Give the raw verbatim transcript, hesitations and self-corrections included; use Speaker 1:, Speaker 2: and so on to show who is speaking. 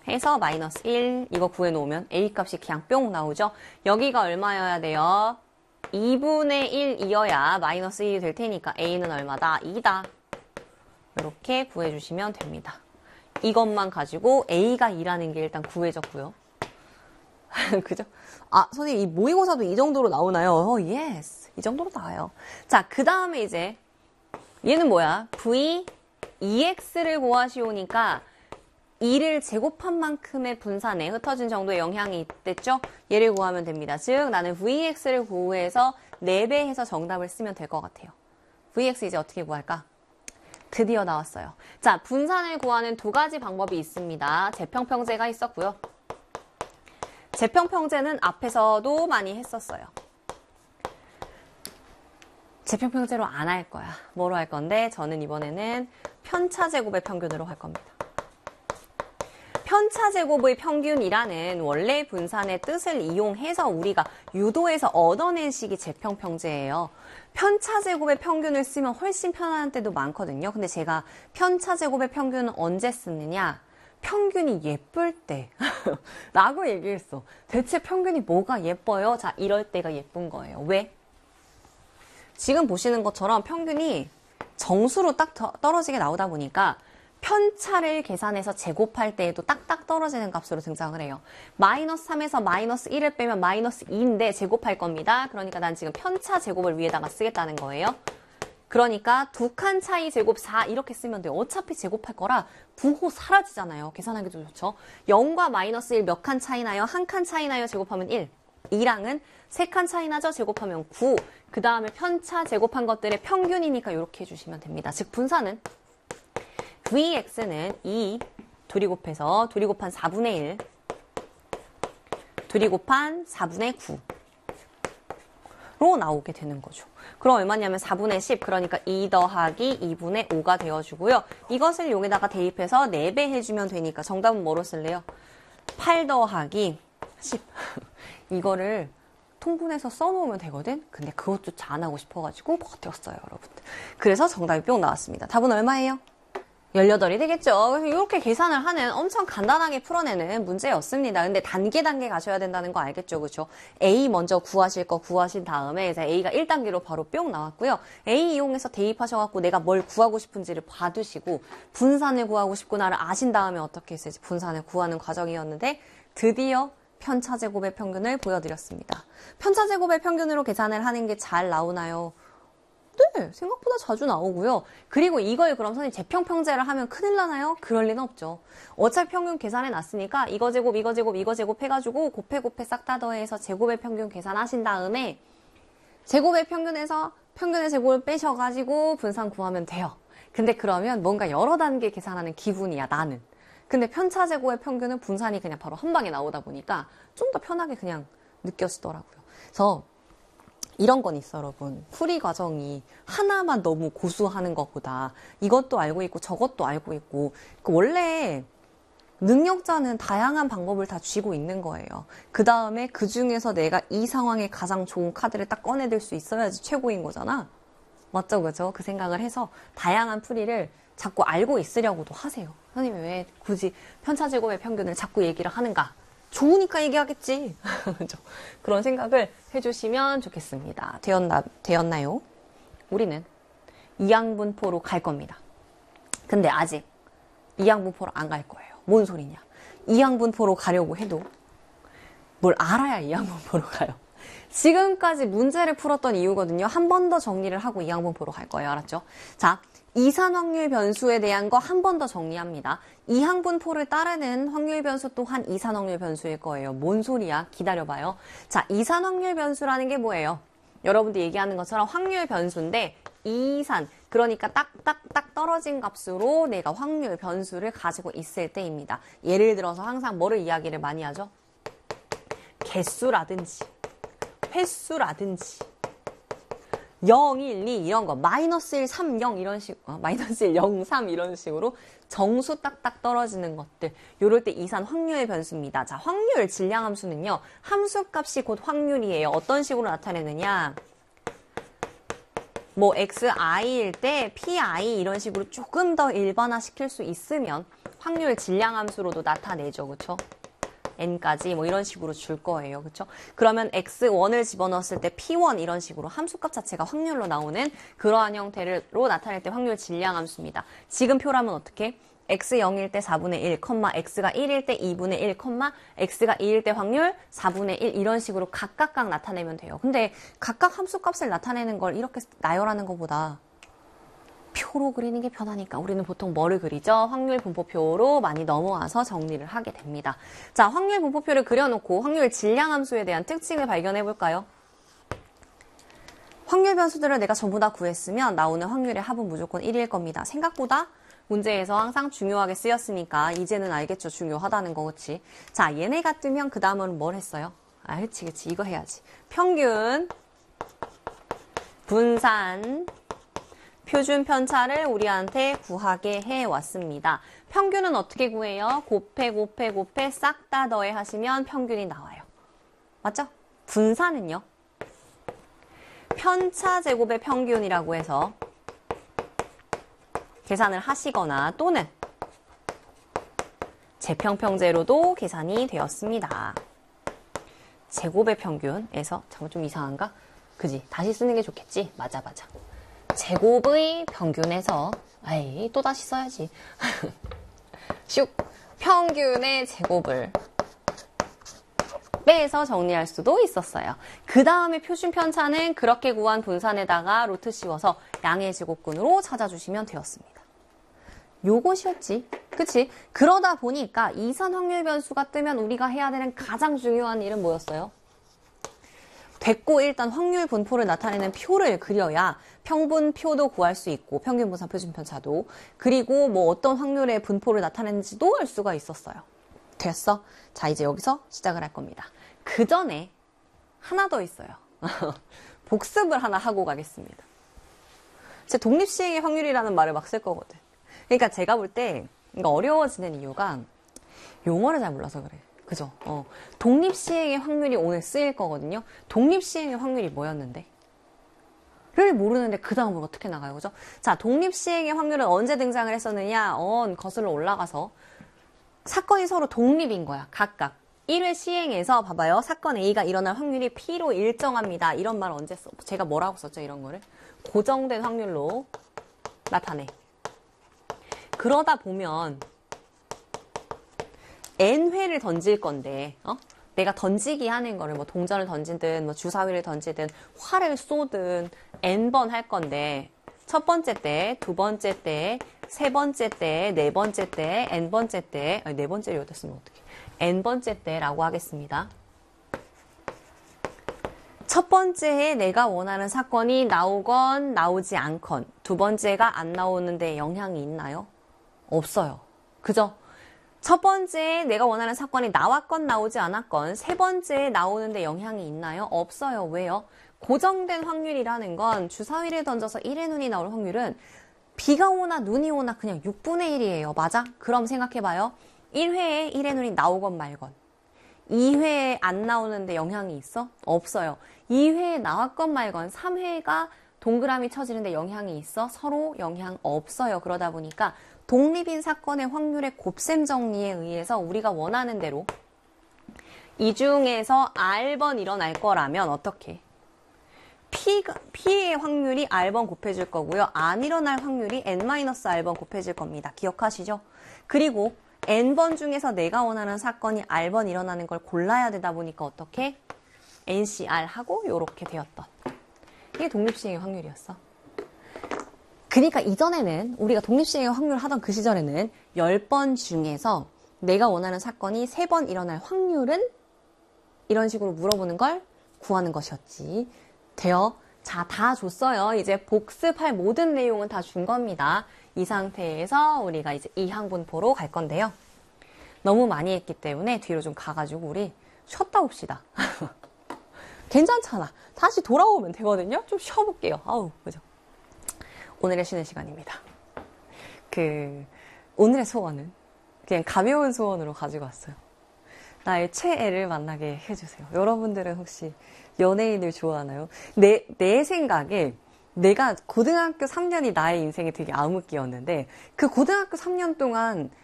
Speaker 1: 해서 마이너스 일 이거 구해놓으면 A값이 그냥 뿅 나오죠. 여기가 얼마여야 돼요? 이분의 일이어야 마이너스 일이 될 테니까 A는 얼마다? 이다. 이렇게 구해주시면 됩니다. 이것만 가지고 A가 이라는 게 일단 구해졌고요. 그죠? 아, 선생님, 이 모의고사도 이 정도로 나오나요? 어, 예스. 이 정도로 나와요. 자, 그 다음에 이제, 얘는 뭐야? V, 이엑스를 구하시오니까 이를 제곱한 만큼의 분산에 흩어진 정도의 영향이 있댔죠? 얘를 구하면 됩니다. 즉, 나는 브이엑스를 구해서 네 배 해서 정답을 쓰면 될 것 같아요. 브이엑스 이제 어떻게 구할까? 드디어 나왔어요. 자, 분산을 구하는 두 가지 방법이 있습니다. 재평평제가 있었고요. 재평평제는 앞에서도 많이 했었어요. 재평평제로 안 할 거야. 뭐로 할 건데 저는 이번에는 편차제곱의 평균으로 할 겁니다. 편차제곱의 평균이라는 원래 분산의 뜻을 이용해서 우리가 유도해서 얻어낸 식이 재평평제예요. 편차제곱의 평균을 쓰면 훨씬 편안한 때도 많거든요. 근데 제가 편차제곱의 평균은 언제 쓰느냐? 평균이 예쁠 때 라고 얘기했어. 대체 평균이 뭐가 예뻐요? 자, 이럴 때가 예쁜 거예요. 왜? 지금 보시는 것처럼 평균이 정수로 딱 떨어지게 나오다 보니까 편차를 계산해서 제곱할 때에도 딱딱 떨어지는 값으로 등장을 해요. 마이너스 삼에서 마이너스 일을 빼면 마이너스 이인데 제곱할 겁니다. 그러니까 난 지금 편차 제곱을 위에다가 쓰겠다는 거예요. 그러니까 두 칸 차이 제곱 사 이렇게 쓰면 돼요. 어차피 제곱할 거라 부호 사라지잖아요. 계산하기도 좋죠. 영과 마이너스 일 몇 칸 차이 나요? 한 칸 차이 나요? 제곱하면 일. 이랑은 세 칸 차이 나죠? 제곱하면 구. 그 다음에 편차 제곱한 것들의 평균이니까 이렇게 해주시면 됩니다. 즉 분산은 브이엑스는 이 둘이 곱해서 둘이 곱한 사분의 일 둘이 곱한 사분의 구로 나오게 되는 거죠. 그럼 얼마냐면 사분의 십, 그러니까 이 더하기 이분의 오가 되어주고요. 이것을 여기다가 대입해서 네 배 해주면 되니까 정답은 뭐로 쓸래요? 팔 더하기 십. 이거를 통분해서 써놓으면 되거든? 근데 그것조차 안 하고 싶어가지고 버텼어요, 여러분들. 그래서 정답이 뿅 나왔습니다. 답은 얼마예요? 열여덟이 되겠죠. 그래서 이렇게 계산을 하는 엄청 간단하게 풀어내는 문제였습니다. 근데 단계 단계 가셔야 된다는 거 알겠죠? 그렇죠? A 먼저 구하실 거 구하신 다음에 이제 A가 일 단계로 바로 뿅 나왔고요. A 이용해서 대입하셔갖고 내가 뭘 구하고 싶은지를 봐두시고 분산을 구하고 싶구나를 아신 다음에 어떻게 했을지 분산을 구하는 과정이었는데 드디어 편차제곱의 평균을 보여드렸습니다. 편차제곱의 평균으로 계산을 하는 게 잘 나오나요? 네, 생각보다 자주 나오고요. 그리고 이걸 그럼 선생님 재평평제를 하면 큰일 나나요? 그럴 리는 없죠. 어차피 평균 계산해 놨으니까 이거 제곱, 이거 제곱, 이거 제곱 해가지고 곱해 곱해 싹 다 더해서 제곱의 평균 계산하신 다음에 제곱의 평균에서 평균의 제곱을 빼셔가지고 분산 구하면 돼요. 근데 그러면 뭔가 여러 단계 계산하는 기분이야, 나는. 근데 편차제곱의 평균은 분산이 그냥 바로 한 방에 나오다 보니까 좀 더 편하게 그냥 느껴지더라고요. 그래서 이런 건 있어, 여러분. 풀이 과정이 하나만 너무 고수하는 것보다 이것도 알고 있고 저것도 알고 있고 원래 능력자는 다양한 방법을 다 쥐고 있는 거예요. 그 다음에 그 중에서 내가 이 상황에 가장 좋은 카드를 딱 꺼내들 수 있어야지 최고인 거잖아. 맞죠? 그죠? 그 생각을 해서 다양한 풀이를 자꾸 알고 있으려고도 하세요. 선생님이 왜 굳이 편차제곱의 평균을 자꾸 얘기를 하는가? 좋으니까 얘기하겠지. 그런 생각을 해주시면 좋겠습니다. 되었나, 되었나요? 우리는 이항분포로 갈 겁니다. 근데 아직 이항분포로 안 갈 거예요. 뭔 소리냐? 이항분포로 가려고 해도 뭘 알아야 이항분포로 가요. 지금까지 문제를 풀었던 이유거든요. 한 번 더 정리를 하고 이항분포로 갈 거예요. 알았죠? 자, 이산 확률 변수에 대한 거 한 번 더 정리합니다. 이항분포를 따르는 확률 변수 또한 이산 확률 변수일 거예요. 뭔 소리야? 기다려봐요. 자, 이산 확률 변수라는 게 뭐예요? 여러분들 얘기하는 것처럼 확률 변수인데 이산, 그러니까 딱딱딱 떨어진 값으로 내가 확률 변수를 가지고 있을 때입니다. 예를 들어서 항상 뭐를 이야기를 많이 하죠? 개수라든지 횟수라든지 영, 일, 이 이런 거 마이너스 일, 삼, 영 이런 식 어, 마이너스 일, 영, 삼 이런 식으로 정수 딱딱 떨어지는 것들 요럴 때 이산 확률의 변수입니다. 자, 확률 질량함수는요. 함수값이 곧 확률이에요. 어떤 식으로 나타내느냐? 뭐 엑스아이일 때 피아이 이런 식으로 조금 더 일반화 시킬 수 있으면 확률 질량함수로도 나타내죠. 그쵸? n까지 뭐 이런 식으로 줄 거예요. 그쵸? 그러면 엑스원을 집어넣었을 때 피원 이런 식으로 함수값 자체가 확률로 나오는 그러한 형태로 나타낼 때 확률 질량함수입니다. 지금 표라면 어떻게? 엑스 영일 때 사분의 일, x가 일일 때 이분의 일, x가 이일 때 확률 사분의 일 이런 식으로 각각각 나타내면 돼요. 근데 각각 함수값을 나타내는 걸 이렇게 나열하는 것보다 표로 그리는 게 편하니까 우리는 보통 뭐를 그리죠? 확률 분포표로 많이 넘어와서 정리를 하게 됩니다. 자, 확률 분포표를 그려놓고 확률 질량함수에 대한 특징을 발견해 볼까요? 확률 변수들을 내가 전부 다 구했으면 나오는 확률의 합은 무조건 일일 겁니다. 생각보다 문제에서 항상 중요하게 쓰였으니까 이제는 알겠죠. 중요하다는 거, 그치? 자, 얘네가 뜨면 그 다음은 뭘 했어요? 아, 그치, 그치. 이거 해야지. 평균, 분산, 표준 편차를 우리한테 구하게 해왔습니다. 평균은 어떻게 구해요? 곱해, 곱해, 곱해 싹 다 더해 하시면 평균이 나와요. 맞죠? 분산은요? 편차 제곱의 평균이라고 해서 계산을 하시거나 또는 재평평제로도 계산이 되었습니다. 제곱의 평균에서 잠깐 좀 이상한가? 그지? 다시 쓰는 게 좋겠지? 맞아 맞아. 제곱의 평균에서 아이 또 다시 써야지. 슉! 평균의 제곱을 빼서 정리할 수도 있었어요. 그 다음에 표준 편차는 그렇게 구한 분산에다가 루트 씌워서 양의 제곱근으로 찾아주시면 되었습니다. 요것이었지. 그치? 그러다 보니까 이산 확률 변수가 뜨면 우리가 해야 되는 가장 중요한 일은 뭐였어요? 됐고 일단 확률 분포를 나타내는 표를 그려야 평분표도 구할 수 있고 평균 분산 표준 편차도 그리고 뭐 어떤 확률의 분포를 나타내는지도 알 수가 있었어요. 됐어? 자, 이제 여기서 시작을 할 겁니다. 그 전에 하나 더 있어요. 복습을 하나 하고 가겠습니다. 제 독립시행의 확률이라는 말을 막 쓸 거거든. 그러니까 제가 볼 때 이거 어려워지는 이유가 용어를 잘 몰라서 그래. 그죠? 어. 독립시행의 확률이 오늘 쓰일 거거든요. 독립시행의 확률이 뭐였는데? 를 모르는데 그 다음으로 어떻게 나가요? 그죠? 자, 독립시행의 확률은 언제 등장을 했었느냐? 언 거슬러 올라가서 사건이 서로 독립인 거야. 각각. 일 회 시행에서 봐봐요. 사건 A가 일어날 확률이 P로 일정합니다. 이런 말 언제 써? 제가 뭐라고 썼죠? 이런 거를? 고정된 확률로 나타내. 그러다 보면 N회를 던질 건데 어? 내가 던지기 하는 거를 뭐 동전을 던지든 뭐 주사위를 던지든 활을 쏘든 N번 할 건데 첫 번째 때, 두 번째 때, 세 번째 때, 네 번째 때, N번째 때, 아니 네 번째를 여기다 쓰면 어떡해. N번째 때라고 하겠습니다. 첫 번째에 내가 원하는 사건이 나오건 나오지 않건 두 번째가 안 나오는데 영향이 있나요? 없어요. 그죠? 첫 번째에 내가 원하는 사건이 나왔건 나오지 않았건 세 번째에 나오는데 영향이 있나요? 없어요. 왜요? 고정된 확률이라는 건 주사위를 던져서 일의 눈이 나올 확률은 비가 오나 눈이 오나 그냥 육분의 일이에요. 맞아? 그럼 생각해봐요. 일 회에 일의 눈이 나오건 말건 이 회에 안 나오는데 영향이 있어? 없어요. 이 회에 나왔건 말건 삼 회가 동그라미 쳐지는데 영향이 있어? 서로 영향 없어요. 그러다 보니까 독립인 사건의 확률의 곱셈 정리에 의해서 우리가 원하는 대로 이 중에서 R번 일어날 거라면 어떻게? P가, P의 확률이 R번 곱해질 거고요. 안 일어날 확률이 N-R번 곱해질 겁니다. 기억하시죠? 그리고 N번 중에서 내가 원하는 사건이 R번 일어나는 걸 골라야 되다 보니까 어떻게? 엔 씨 알 하고 요렇게 되었던. 이게 독립시행의 확률이었어. 그러니까 이전에는 우리가 독립시행의 확률을 하던 그 시절에는 열 번 중에서 내가 원하는 사건이 세 번 일어날 확률은 이런 식으로 물어보는 걸 구하는 것이었지. 돼요? 자, 다 줬어요. 이제 복습할 모든 내용은 다 준 겁니다. 이 상태에서 우리가 이제 이항분포로 갈 건데요. 너무 많이 했기 때문에 뒤로 좀 가가지고 우리 쉬었다 옵시다. 괜찮잖아. 다시 돌아오면 되거든요. 좀 쉬어볼게요. 아우, 그죠? 오늘의 쉬는 시간입니다. 그 오늘의 소원은 그냥 가벼운 소원으로 가지고 왔어요. 나의 최애를 만나게 해주세요. 여러분들은 혹시 연예인을 좋아하나요? 내, 내 생각에 내가 고등학교 삼 년이 나의 인생에 되게 암흑기였는데 그 고등학교 삼 년 동안